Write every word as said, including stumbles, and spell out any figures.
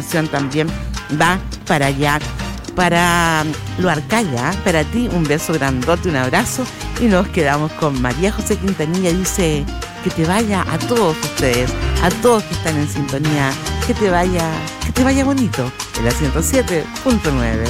felicitación también va para allá, para Lo Arcaya, para ti un beso grandote, un abrazo, y nos quedamos con María José Quintanilla. Dice que te vaya a todos ustedes, a todos que están en sintonía, que te vaya, que te vaya bonito, en la ciento siete punto nueve.